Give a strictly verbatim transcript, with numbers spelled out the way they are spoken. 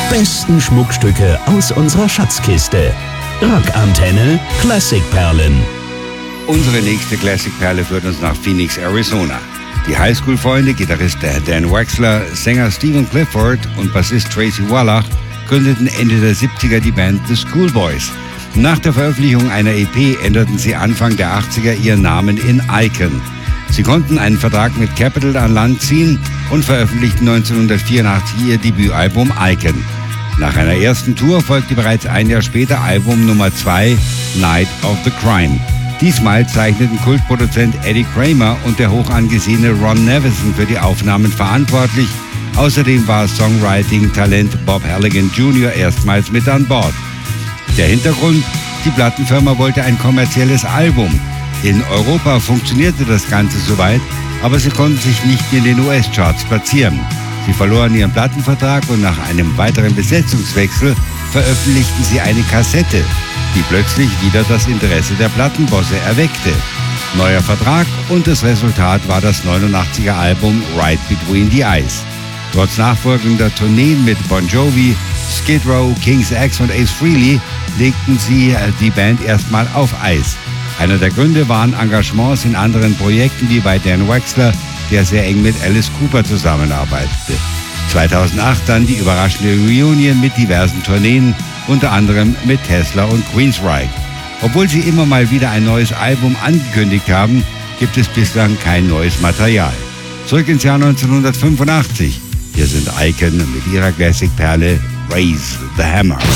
besten Schmuckstücke aus unserer Schatzkiste. Rockantenne Klassikperlen. Unsere nächste Classic-Perle führt uns nach Phoenix, Arizona. Die Highschool-Freunde, Gitarrist Dan Wexler, Sänger Stephen Clifford und Bassist Tracy Wallach gründeten Ende der siebziger die Band The Schoolboys. Nach der Veröffentlichung einer E P änderten sie Anfang der achtziger ihren Namen in Icon. Sie konnten einen Vertrag mit Capitol an Land ziehen und veröffentlichten neunzehnhundertvierundachtzig ihr Debütalbum Icon. Nach einer ersten Tour folgte bereits ein Jahr später Album Nummer zwei, Night of the Crime. Diesmal zeichneten Kultproduzent Eddie Kramer und der hoch angesehene Ron Nevison für die Aufnahmen verantwortlich. Außerdem war Songwriting-Talent Bob Halligan Junior erstmals mit an Bord. Der Hintergrund: Die Plattenfirma wollte ein kommerzielles Album. In Europa funktionierte das Ganze soweit, aber sie konnten sich nicht in den U S-Charts platzieren. Sie verloren ihren Plattenvertrag und nach einem weiteren Besetzungswechsel veröffentlichten sie eine Kassette, die plötzlich wieder das Interesse der Plattenbosse erweckte. Neuer Vertrag und das Resultat war das neunundachtziger Album Right Between the Eyes. Trotz nachfolgender Tourneen mit Bon Jovi, Skid Row, King's X und Ace Frehley legten sie die Band erstmal auf Eis. Einer der Gründe waren Engagements in anderen Projekten wie bei Dan Wexler, der sehr eng mit Alice Cooper zusammenarbeitete. zweitausendacht dann die überraschende Reunion mit diversen Tourneen, unter anderem mit Tesla und Queensryche. Obwohl sie immer mal wieder ein neues Album angekündigt haben, gibt es bislang kein neues Material. Zurück ins Jahr neunzehnhundertfünfundachtzig. Hier sind Icon mit ihrer Classic-Perle Raise the Hammer.